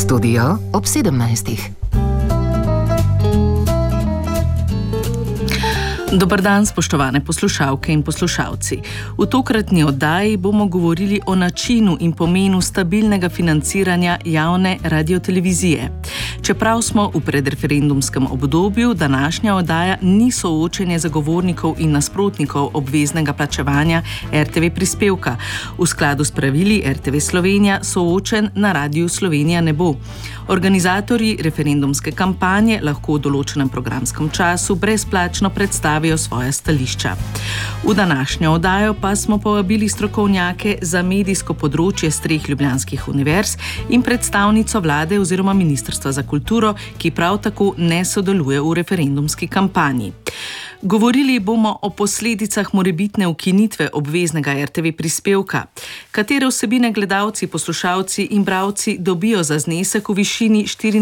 Studio ob 17. Dober dan, spoštovane poslušalke in poslušalci. V tokratni oddaji bomo govorili o načinu in pomenu stabilnega financiranja javne radiotelevizije. Čeprav smo v predreferendumskem obdobju, današnja oddaja ni soočenje zagovornikov in nasprotnikov obveznega plačevanja RTV prispevka. V skladu s pravili RTV Slovenija soočen na Radiu Slovenija ne bo. Organizatorji referendumske kampanje lahko v določenem programskem času brezplačno predstavijo svoja stališča. V današnjo oddajo pa smo povabili strokovnjake za medijsko področje s 3 ljubljanskih univerz in predstavnico vlade oziroma Ministrstva za kulturo, ki prav tako ne sodeluje v referendumski kampanji. Govorili bomo o posledicah morebitne ukinitve obveznega RTV prispevka. Katere vsebine gledalci, poslušalci in bralci dobijo za znesek v višini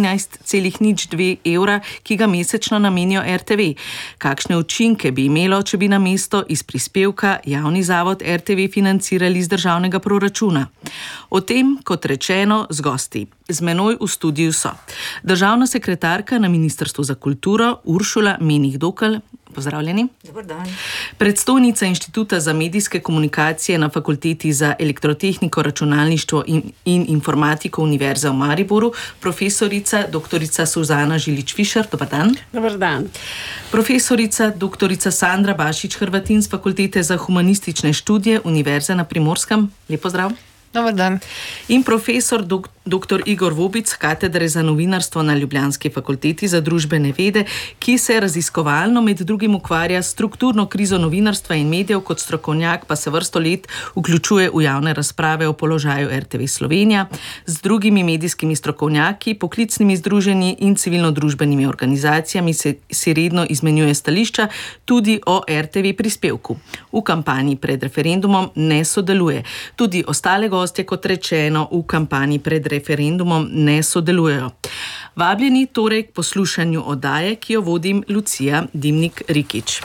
14,02 evra, ki ga mesečno namenijo RTV? Kakšne učinke bi imelo, če bi namesto iz prispevka javni zavod RTV financirali iz državnega proračuna? O tem, kot rečeno, z gosti. Z menoj v studiu so državna sekretarka na Ministrstvu za kulturo Uršula Menih-Dokl. Pozdravljeni. Dobar dan. Predstojnica Inštituta za medijske komunikacije na Fakulteti za elektrotehniko, računalništvo in informatiko Univerze v Mariboru, profesorica dr. Suzana Žilič-Fišer. Dobar dan. Dobar dan. Profesorica dr. Sandra Bašič-Hrvatin z Fakultete za humanistične študije Univerze na Primorskem. Lep pozdrav. Dobar dan. In profesor dr. Igor Vobic z Katedre za novinarstvo na Ljubljanski fakulteti za družbene vede, ki se raziskovalno med drugim ukvarja s strukturno krizo novinarstva in medijev, kot strokovnjak pa se vrsto let vključuje v javne razprave o položaju RTV Slovenija, z drugimi medijskimi strokovnjaki, poklicnimi združenji in civilno-družbenimi organizacijami si redno izmenjuje stališča tudi o RTV prispevku. V kampanji pred referendumom ne sodeluje. Tudi ostale gostje, kot rečeno, v kampanji pred referendumom ne sodelujejo. Vabljeni torej k poslušanju oddaje, ki jo vodim Lucija Dimnik-Rikić.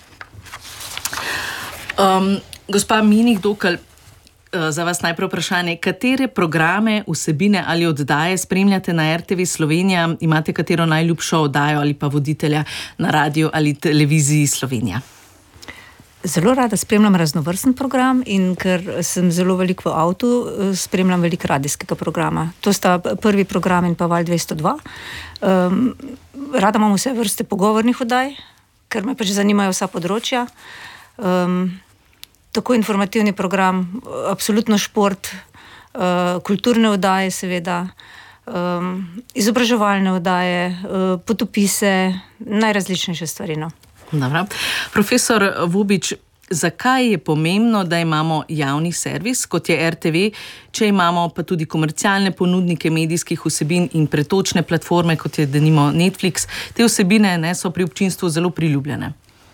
Gospa Menih-Dokl, za vas najprej vprašanje, katere programe, vsebine ali oddaje spremljate na RTV Slovenija? Imate katero najljubšo oddajo ali pa voditelja na radiju ali televiziji Slovenija? Zelo rada spremljam raznovrsten program in ker sem zelo veliko v avtu, spremljam veliko radijskega programa. To sta prvi program in pa Val 202. Rada imam vse vrste pogovornih oddaj, ker me pač zanimajo vsa področja. Tako informativni program, absolutno šport, kulturne oddaje seveda, izobraževalne oddaje, potopise, najrazličnejše stvari, no. Dobro. Profesor Vobič, zakaj je pomembno, da imamo javni servis, kot je RTV, če imamo pa tudi komercialne ponudnike medijskih vsebin in pretočne platforme, kot je denimo Netflix? Te vsebine so pri občinstvu zelo priljubljene.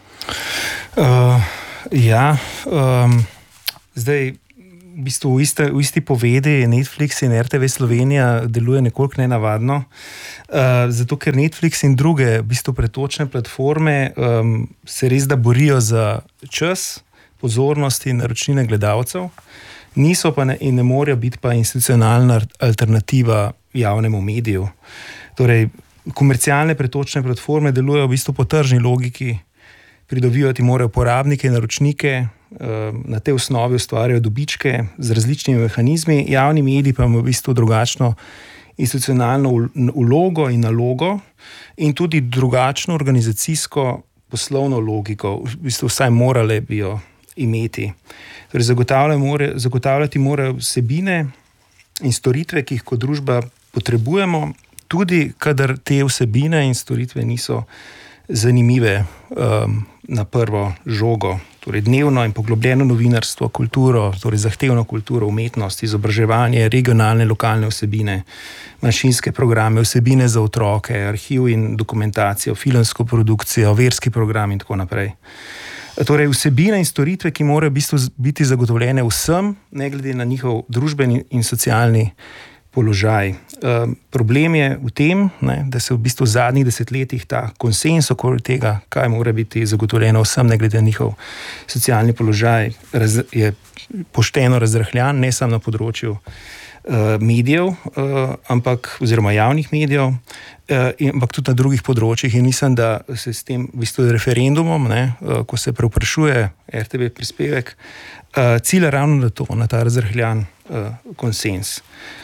Zdaj, v bistvu v isti povedi Netflix in RTV Slovenija deluje nekoliko nenavadno, zato ker Netflix in druge v bistvu pretočne platforme se res da borijo za čas, pozornost in naročnine gledalcev, niso pa in ne morejo biti pa institucionalna alternativa javnemu mediju. Torej, komercialne pretočne platforme delujejo v bistvu po tržni logiki, pridobivati morajo uporabnike in naročnike, na tej osnovi ustvarjajo dobičke z različnimi mehanizmi, javni mediji pa imajo v bistvu drugačno institucionalno vlogo in nalogo in tudi drugačno organizacijsko poslovno logiko, v bistvu vsaj morale bi jo imeti. Torej, zagotavljati morajo vsebine in storitve, ki jih kot družba potrebujemo, tudi kadar te vsebine in storitve niso zanimive na prvo žogo. Torej, dnevno in poglobljeno novinarstvo, kulturo, torej zahtevno kulturo, umetnost, izobraževanje, regionalne, lokalne vsebine, manjšinske programe, vsebine za otroke, arhiv in dokumentacijo, filmsko produkcijo, verski program in tako naprej. Torej, vsebine in storitve, ki morajo v bistvu biti zagotovljene vsem, ne glede na njihov družbeni in socialni položaj. Problem je v tem, da se v bistvu v zadnjih desetletjih ta konsens okoli tega, kaj mora biti zagotovljeno vsem, ne glede na njihov socialni položaj, je pošteno razrahljan, ne samo na področju medijev, oziroma javnih medijev, ampak tudi na drugih področjih. In mislim, da se s tem v bistvu referendumom, ko se prevprašuje RTV prispevek, cilja ravno na ta razrahljan konsens.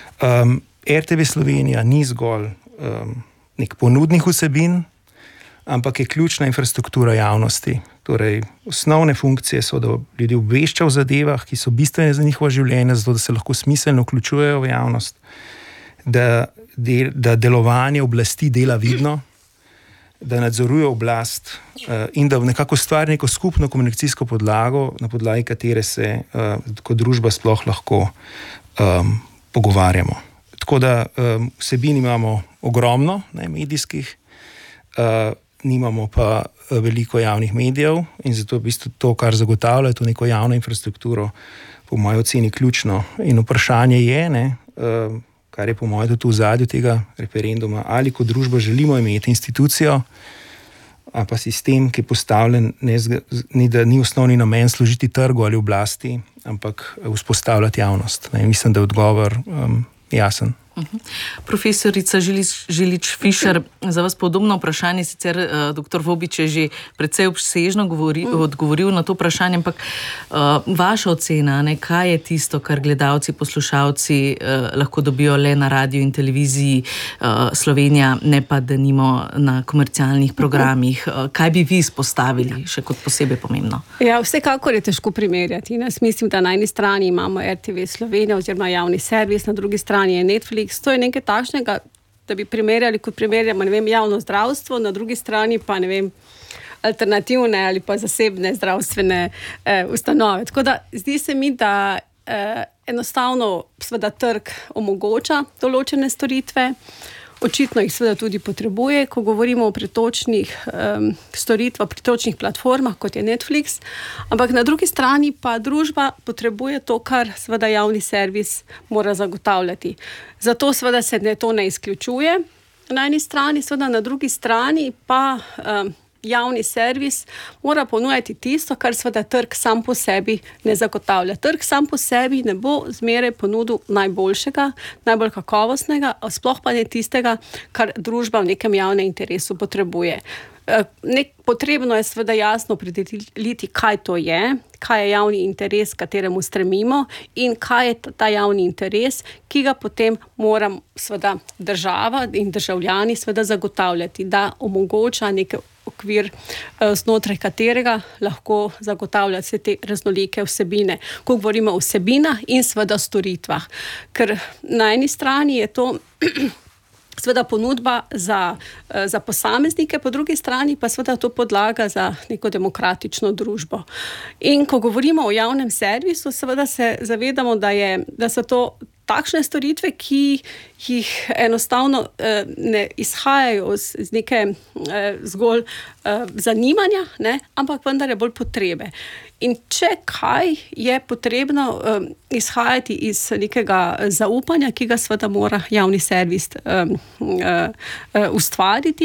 RTV Slovenija ni zgolj nek ponudnik vsebin, ampak je ključna infrastruktura javnosti. Torej, osnovne funkcije so, da ljudi obvešča o zadevah, ki so bistvene za njihovo življenje, zato da se lahko smiselno vključujejo v javnost, da delovanje oblasti dela vidno, da nadzoruje oblast in da nekako ustvari neko skupno komunikacijsko podlago, na podlagi katere se kot družba sploh lahko pogovarjamo. Tako da vsebin imamo ogromno, medijskih, nimamo pa veliko javnih medijev in zato v bistvu to, kar zagotavlja to neko javno infrastrukturo, po moji oceni ključno. In vprašanje je, kar je po mojem tudi v ozadju tega referenduma, ali kot družba želimo imeti institucijo ali pa sistem, ki je postavljen, da ni osnovni namen služiti trgu ali oblasti, ampak vzpostavljati javnost. In mislim, da je odgovor jasen. Profesorica Žilič Fišer, za vas podobno vprašanje, sicer dr. Vobič je že precej obsežno odgovoril na to vprašanje, ampak vaša ocena, kaj je tisto, kar gledalci, poslušalci lahko dobijo le na radiju in televiziji Slovenija, ne pa denimo na komercialnih programih. Kaj bi vi izpostavili še kot posebej pomembno? Ja, vsekakor je težko primerjati. Jaz mislim, da na eni strani imamo RTV Slovenija oziroma javni servis, na drugi strani je Netflix. To je nekaj takšnega, da bi primerjali, kot primerjamo, javno zdravstvo, na drugi strani pa, alternativne ali pa zasebne zdravstvene ustanove. Tako da zdi se mi, da enostavno seveda trg omogoča določene storitve, očitno jih seveda tudi potrebuje, ko govorimo o pretočnih storitvah, pretočnih platformah, kot je Netflix, ampak na drugi strani pa družba potrebuje to, kar seveda javni servis mora zagotavljati. Zato seveda se to ne izključuje na eni strani, seveda na drugi strani pa javni servis mora ponujati tisto, kar seveda trg sam po sebi ne zagotavlja. Trg sam po sebi ne bo zmeraj ponudil najboljšega, najbolj kakovostnega, sploh pa ne tistega, kar družba v nekem javnem interesu potrebuje. Potrebno je seveda jasno opredeliti, kaj to je, kaj je javni interes, kateremu stremimo in kaj je ta javni interes, ki ga potem mora seveda država in državljani seveda zagotavljati, da omogoča nekaj okvir, znotraj katerega lahko zagotavlja vse te raznolike vsebine. Ko govorimo o vsebinah in seveda storitvah. Ker na eni strani je to seveda ponudba za posameznike, po drugi strani pa seveda to podlaga za neko demokratično družbo. In ko govorimo o javnem servisu, seveda se zavedamo, da so to takšne storitve, ki jih enostavno ne izhajajo iz neke zgolj zanimanja, ampak vendar je bolj potrebe. In če kaj je potrebno izhajati iz nekega zaupanja, ki ga seveda mora javni servis ustvariti,